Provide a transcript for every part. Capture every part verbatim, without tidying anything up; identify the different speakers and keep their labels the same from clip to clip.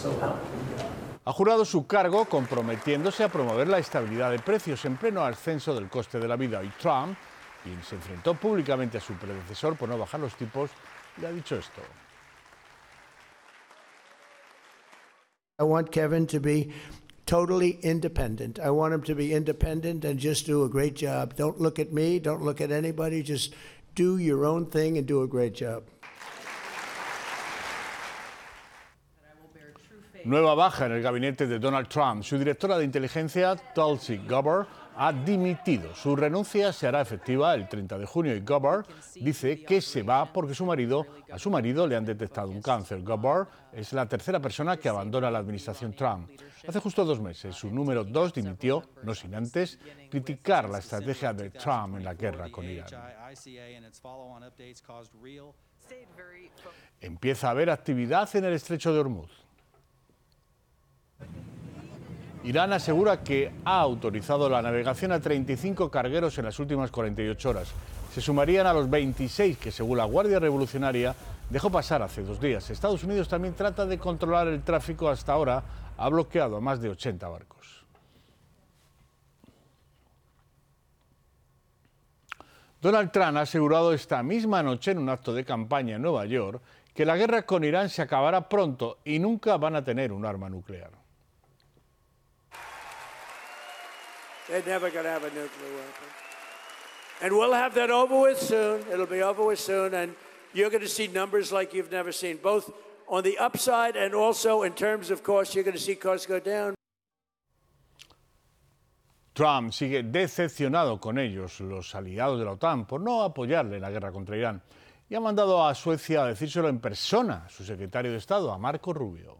Speaker 1: Ha jurado su cargo comprometiéndose a promover la estabilidad de precios en pleno ascenso del coste de la vida. Y Trump, quien se enfrentó públicamente a su predecesor por no bajar los tipos, le ha dicho esto.
Speaker 2: I want Kevin to be totally independent. I want him to be independent and just do a great job. Don't look at me, don't look at anybody, just do your own thing and do a great job.
Speaker 1: Nueva baja en el gabinete de Donald Trump. Su directora de inteligencia, Tulsi Gabbard, ha dimitido. Su renuncia se hará efectiva el treinta de junio y Gabbard dice que se va porque su marido, a su marido le han detectado un cáncer. Gabbard es la tercera persona que abandona la administración Trump. Hace justo dos meses, su número dos dimitió, no sin antes criticar la estrategia de Trump en la guerra con Irán. Empieza a haber actividad en el estrecho de Hormuz. Irán asegura que ha autorizado la navegación a treinta y cinco cargueros en las últimas cuarenta y ocho horas. Se sumarían a los veintiséis que, según la Guardia Revolucionaria, dejó pasar hace dos días. Estados Unidos también trata de controlar el tráfico. Hasta ahora ha bloqueado a más de ochenta barcos. Donald Trump ha asegurado esta misma noche en un acto de campaña en Nueva York que la guerra con Irán se acabará pronto y nunca van a tener un arma nuclear.
Speaker 2: They're never going to have a nuclear weapon. And we'll have that over with soon. It'll be over with soon. And you're going to see numbers like you've never seen, both on the upside and also in terms of costs. You're going to see costs go down.
Speaker 1: Trump sigue decepcionado con ellos, los aliados de la OTAN, por no apoyarle en la guerra contra Irán. Y ha mandado a Suecia a decírselo en persona, su secretario de Estado, a Marco Rubio.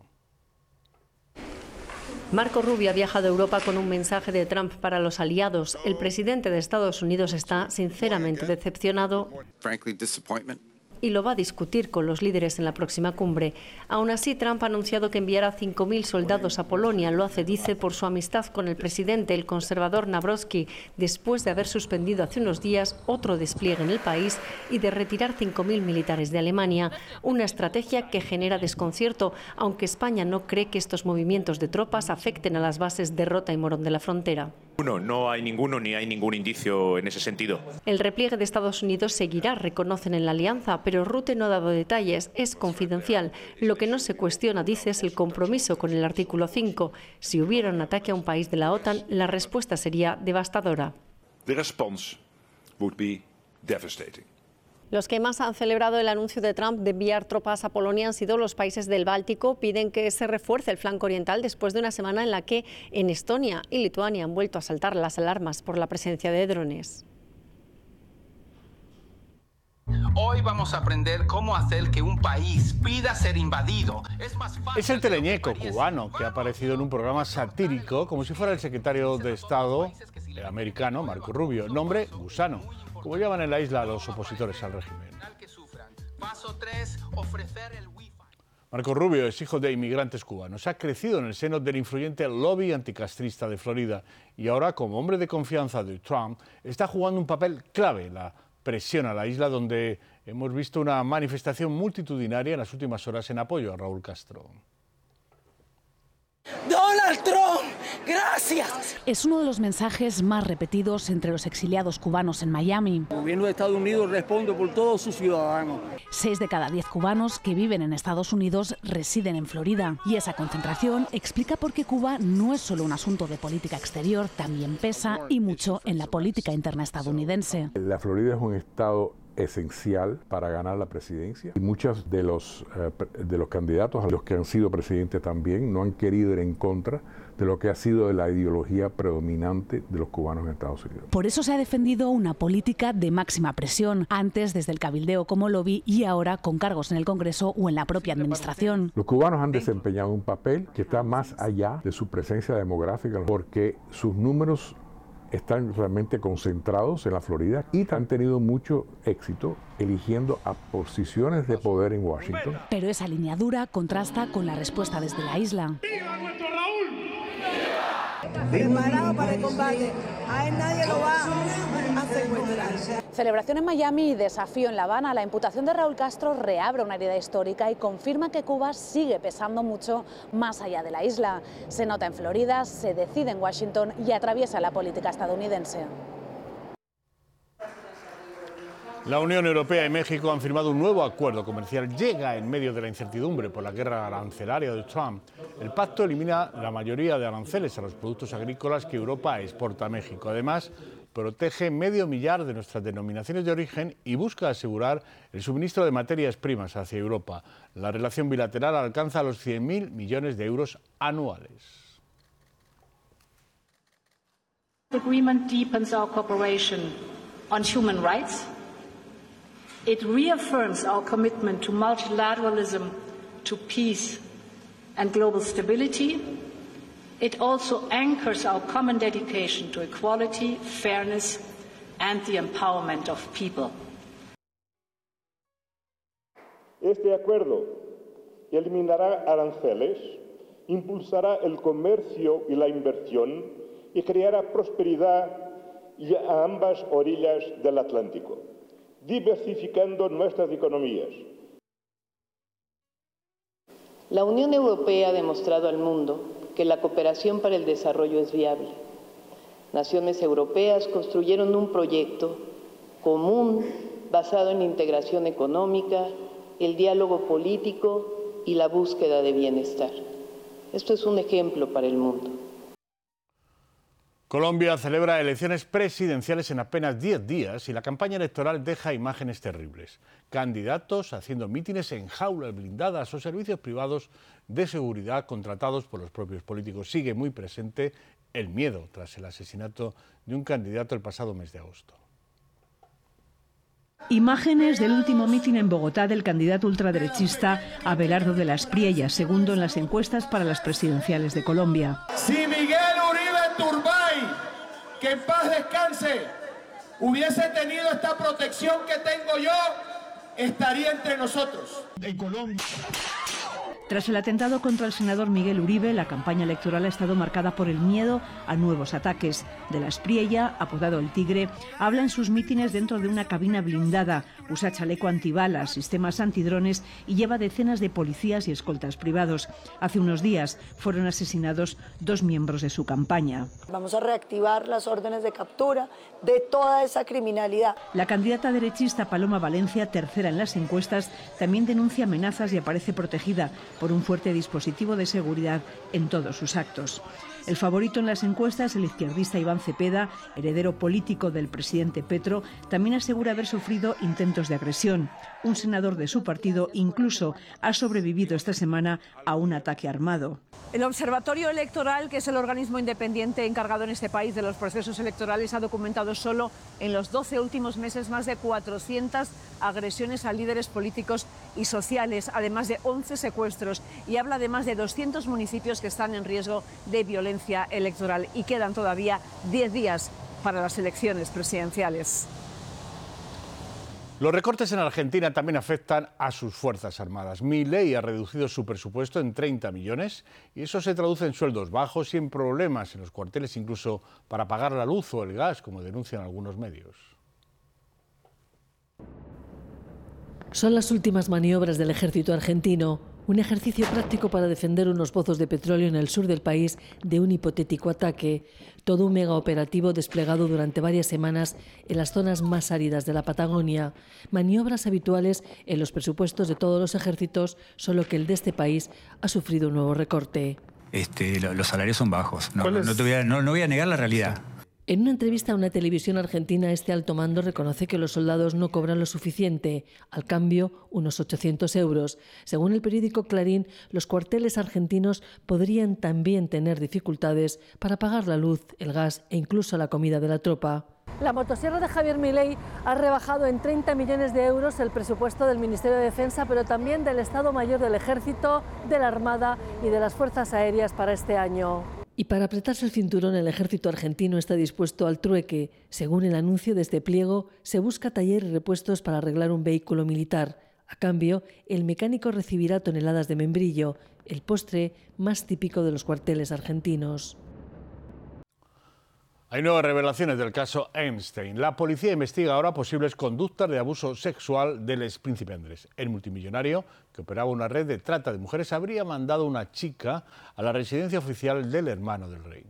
Speaker 3: Marco Rubio ha viajado a Europa con un mensaje de Trump para los aliados. El presidente de Estados Unidos está sinceramente decepcionado y lo va a discutir con los líderes en la próxima cumbre. Aún así, Trump ha anunciado que enviará cinco mil soldados a Polonia. Lo hace, dice, por su amistad con el presidente, el conservador Nawrocki, después de haber suspendido hace unos días otro despliegue en el país y de retirar cinco mil militares de Alemania. Una estrategia que genera desconcierto, aunque España no cree que estos movimientos de tropas afecten a las bases de Rota y Morón de la Frontera.
Speaker 4: No, no hay ninguno ni hay ningún indicio en ese sentido.
Speaker 3: El repliegue de Estados Unidos seguirá, reconocen en la alianza, pero Rutte no ha dado detalles, es confidencial. Lo que no se cuestiona, dice, es el compromiso con el artículo cinco. Si hubiera un ataque a un país de la OTAN, la respuesta sería devastadora.
Speaker 5: The response would be devastating.
Speaker 3: Los que más han celebrado el anuncio de Trump de enviar tropas a Polonia han sido los países del Báltico. Piden que se refuerce el flanco oriental después de una semana en la que en Estonia y Lituania han vuelto a saltar las alarmas por la presencia de drones.
Speaker 6: Hoy vamos a aprender cómo hacer que un país pida ser invadido. Es más fácil.
Speaker 1: Es el teleñeco cubano que ha aparecido en un programa satírico como si fuera el secretario de Estado americano, Marco Rubio. Nombre: Gusano, como llaman en la isla a los opositores al régimen. Marco Rubio es hijo de inmigrantes cubanos. Ha crecido en el seno del influyente lobby anticastrista de Florida y ahora, como hombre de confianza de Trump, está jugando un papel clave en la presión a la isla, donde hemos visto una manifestación multitudinaria en las últimas horas en apoyo a Raúl Castro.
Speaker 7: Donald Trump, gracias.
Speaker 8: Es uno de los mensajes más repetidos entre los exiliados cubanos en Miami.
Speaker 7: El gobierno de Estados Unidos responde por todos sus ciudadanos.
Speaker 8: Seis de cada diez cubanos que viven en Estados Unidos residen en Florida. Y esa concentración explica por qué Cuba no es solo un asunto de política exterior, también pesa y mucho en la política interna estadounidense.
Speaker 9: La Florida es un estado esencial para ganar la presidencia y muchos de los, eh, de los candidatos a los que han sido presidentes también no han querido ir en contra de lo que ha sido la ideología predominante de los cubanos en Estados Unidos.
Speaker 8: Por eso se ha defendido una política de máxima presión, antes desde el cabildeo como lobby y ahora con cargos en el Congreso o en la propia administración.
Speaker 9: Los cubanos han desempeñado un papel que está más allá de su presencia demográfica porque sus números están realmente concentrados en la Florida y han tenido mucho éxito eligiendo a posiciones de poder en Washington.
Speaker 8: Pero esa línea dura contrasta con la respuesta desde la isla.
Speaker 7: ¡Viva nuestro Raúl!
Speaker 10: preparado para el combate. A él nadie lo va a secuestrar.
Speaker 8: Celebración en Miami y desafío en La Habana. La imputación de Raúl Castro reabre una herida histórica y confirma que Cuba sigue pesando mucho más allá de la isla. Se nota en Florida, se decide en Washington y atraviesa la política estadounidense.
Speaker 1: La Unión Europea y México han firmado un nuevo acuerdo comercial. Llega en medio de la incertidumbre por la guerra arancelaria de Trump. El pacto elimina la mayoría de aranceles a los productos agrícolas que Europa exporta a México. Además, protege medio millar de nuestras denominaciones de origen y busca asegurar el suministro de materias primas hacia Europa. La relación bilateral alcanza los cien mil millones de euros anuales.
Speaker 11: The agreement deepens our cooperation on human rights. It reaffirms our commitment to multilateralism, to peace and global stability. It also anchors our common dedication to equality, fairness and the empowerment of people.
Speaker 12: Este acuerdo eliminará aranceles, impulsará el comercio y la inversión y creará prosperidad a ambas orillas del Atlántico, diversificando nuestras economías.
Speaker 13: La Unión Europea ha demostrado al mundo que la cooperación para el desarrollo es viable. Naciones europeas construyeron un proyecto común basado en la integración económica, el diálogo político y la búsqueda de bienestar. Esto es un ejemplo para el mundo.
Speaker 1: Colombia celebra elecciones presidenciales en apenas diez días y la campaña electoral deja imágenes terribles. Candidatos haciendo mítines en jaulas blindadas o servicios privados de seguridad contratados por los propios políticos. Sigue muy presente el miedo tras el asesinato de un candidato el pasado mes de agosto.
Speaker 14: Imágenes del último mitin en Bogotá del candidato ultraderechista Abelardo de la Espriella, segundo en las encuestas para las presidenciales de Colombia.
Speaker 15: Si Miguel Uribe Turbay, que en paz descanse, hubiese tenido esta protección que tengo yo, estaría entre nosotros. En Colombia.
Speaker 14: Tras el atentado contra el senador Miguel Uribe, la campaña electoral ha estado marcada por el miedo a nuevos ataques. De la Espriella, apodado El Tigre, habla en sus mítines dentro de una cabina blindada, usa chaleco antibalas, sistemas antidrones y lleva decenas de policías y escoltas privados. Hace unos días fueron asesinados dos miembros de su campaña.
Speaker 10: Vamos a reactivar las órdenes de captura de toda esa criminalidad.
Speaker 14: La candidata derechista Paloma Valencia, tercera en las encuestas, también denuncia amenazas y aparece protegida por un fuerte dispositivo de seguridad en todos sus actos. El favorito en las encuestas, el izquierdista Iván Cepeda, heredero político del presidente Petro, también asegura haber sufrido intentos de agresión. Un senador de su partido incluso ha sobrevivido esta semana a un ataque armado.
Speaker 16: El Observatorio Electoral, que es el organismo independiente encargado en este país de los procesos electorales, ha documentado solo en los doce últimos meses más de cuatrocientas agresiones a líderes políticos y sociales, además de once secuestros, y habla de más de doscientos municipios que están en riesgo de violencia electoral. Y quedan todavía diez días para las elecciones presidenciales.
Speaker 1: Los recortes en Argentina también afectan a sus Fuerzas Armadas. Milei ha reducido su presupuesto en treinta millones y eso se traduce en sueldos bajos y en problemas en los cuarteles, incluso para pagar la luz o el gas, como denuncian algunos medios.
Speaker 17: Son las últimas maniobras del ejército argentino, un ejercicio práctico para defender unos pozos de petróleo en el sur del país de un hipotético ataque. Todo un mega operativo desplegado durante varias semanas en las zonas más áridas de la Patagonia. Maniobras habituales en los presupuestos de todos los ejércitos, solo que el de este país ha sufrido un nuevo recorte.
Speaker 18: Este, los salarios son bajos, no, no, te voy a, no, no voy a negar la realidad.
Speaker 17: En una entrevista a una televisión argentina, este alto mando reconoce que los soldados no cobran lo suficiente, al cambio unos ochocientos euros. Según el periódico Clarín, los cuarteles argentinos podrían también tener dificultades para pagar la luz, el gas e incluso la comida de la tropa.
Speaker 19: La motosierra de Javier Milei ha rebajado en treinta millones de euros el presupuesto del Ministerio de Defensa, pero también del Estado Mayor del Ejército, de la Armada y de las Fuerzas Aéreas para este año.
Speaker 17: Y para apretarse el cinturón, el ejército argentino está dispuesto al trueque. Según el anuncio de este pliego, se busca taller y repuestos para arreglar un vehículo militar. A cambio, el mecánico recibirá toneladas de membrillo, el postre más típico de los cuarteles argentinos.
Speaker 1: Hay nuevas revelaciones del caso Epstein. La policía investiga ahora posibles conductas de abuso sexual del expríncipe Andrés. El multimillonario, que operaba una red de trata de mujeres, habría mandado una chica a la residencia oficial del hermano del rey.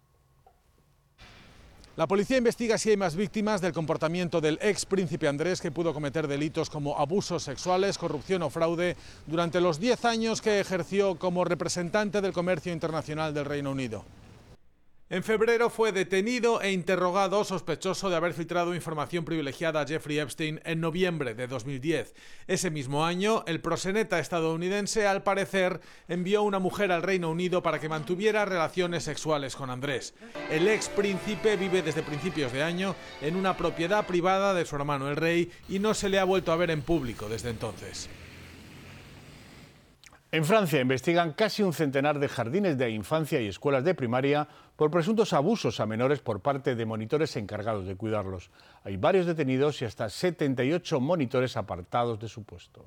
Speaker 20: La policía investiga si hay más víctimas del comportamiento del ex príncipe Andrés, que pudo cometer delitos como abusos sexuales, corrupción o fraude durante los diez años que ejerció como representante del comercio internacional del Reino Unido. En febrero fue detenido e interrogado sospechoso de haber filtrado información privilegiada a Jeffrey Epstein en noviembre de dos mil diez. Ese mismo año, el proxeneta estadounidense, al parecer, envió una mujer al Reino Unido para que mantuviera relaciones sexuales con Andrés. El ex príncipe vive desde principios de año en una propiedad privada de su hermano el rey y no se le ha vuelto a ver en público desde entonces.
Speaker 1: En Francia investigan casi un centenar de jardines de infancia y escuelas de primaria por presuntos abusos a menores por parte de monitores encargados de cuidarlos. Hay varios detenidos y hasta setenta y ocho monitores apartados de su puesto.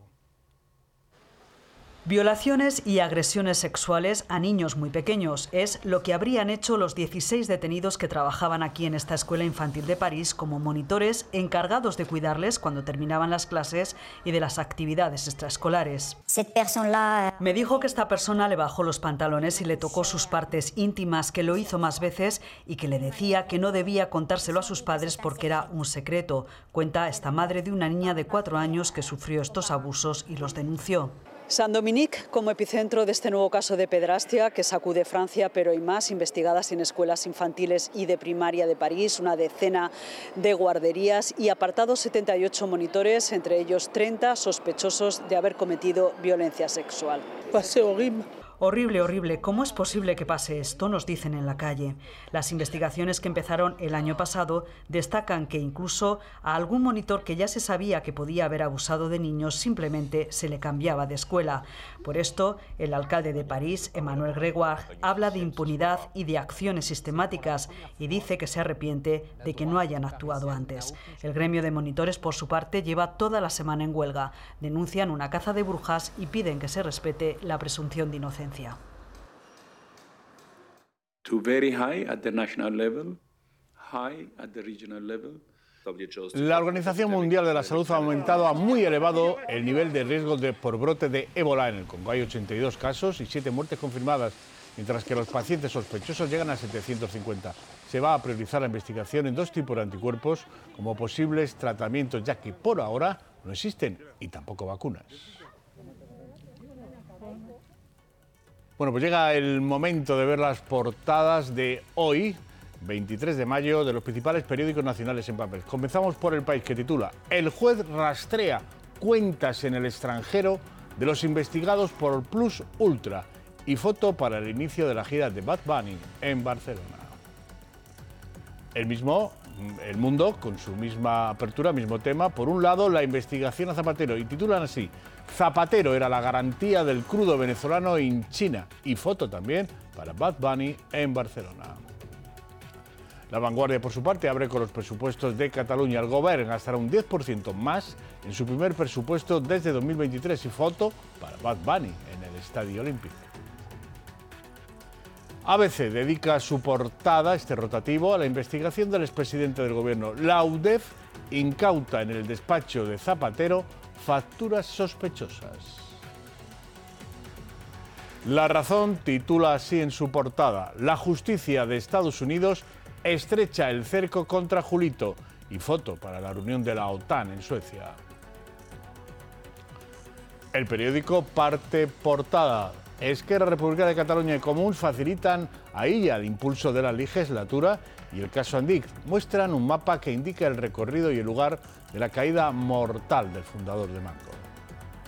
Speaker 21: Violaciones y agresiones sexuales a niños muy pequeños es lo que habrían hecho los dieciséis detenidos que trabajaban aquí en esta escuela infantil de París como monitores encargados de cuidarles cuando terminaban las clases y de las actividades extraescolares. Me dijo que esta persona le bajó los pantalones y le tocó sus partes íntimas, que lo hizo más veces y que le decía que no debía contárselo a sus padres porque era un secreto. Cuenta esta madre de una niña de cuatro años que sufrió estos abusos y los denunció.
Speaker 22: Saint-Dominique como epicentro de este nuevo caso de pedrastia que sacude Francia, pero hay más investigadas en escuelas infantiles y de primaria de París, una decena de guarderías y apartados setenta y ocho monitores, entre ellos treinta sospechosos de haber cometido violencia sexual.
Speaker 21: Pasé horrible. Horrible, horrible. ¿Cómo es posible que pase esto?, nos dicen en la calle. Las investigaciones que empezaron el año pasado destacan que incluso a algún monitor que ya se sabía que podía haber abusado de niños simplemente se le cambiaba de escuela. Por esto, el alcalde de París, Emmanuel Grégoire, habla de impunidad y de acciones sistemáticas y dice que se arrepiente de que no hayan actuado antes. El gremio de monitores, por su parte, lleva toda la semana en huelga. Denuncian una caza de brujas y piden que se respete la presunción de inocencia.
Speaker 23: To very high at the national level, high at the regional level.
Speaker 1: La Organización Mundial de la Salud ha aumentado a muy elevado el nivel de riesgo de, por brote de ébola en el Congo. Hay ochenta y dos casos y siete muertes confirmadas, mientras que los pacientes sospechosos llegan a setecientos cincuenta. Se va a priorizar la investigación en dos tipos de anticuerpos como posibles tratamientos, ya que por ahora no existen y tampoco vacunas. Bueno, pues llega el momento de ver las portadas de hoy, veintitrés de mayo, de los principales periódicos nacionales en papel. Comenzamos por El País, que titula: El juez rastrea cuentas en el extranjero de los investigados por Plus Ultra y foto para el inicio de la gira de Bad Bunny en Barcelona. El mismo, El Mundo, con su misma apertura, mismo tema. Por un lado, la investigación a Zapatero, y titulan así: Zapatero era la garantía del crudo venezolano en China, y foto también para Bad Bunny en Barcelona. La Vanguardia, por su parte, abre con los presupuestos de Cataluña. El Govern gastará un diez por ciento más en su primer presupuesto desde dos mil veintitrés, y foto para Bad Bunny en el Estadio Olímpico. A B C dedica su portada, este rotativo, a la investigación del expresidente del gobierno. La UDEF incauta en el despacho de Zapatero facturas sospechosas. La Razón titula así en su portada: La justicia de Estados Unidos estrecha el cerco contra Julito, y foto para la reunión de la OTAN en Suecia. El periódico parte portada: Esquerra Republicana de Cataluña y Comuns facilitan a Illa el impulso de la legislatura, y el caso Andic muestran un mapa que indica el recorrido y el lugar de la caída mortal del fundador de Manco.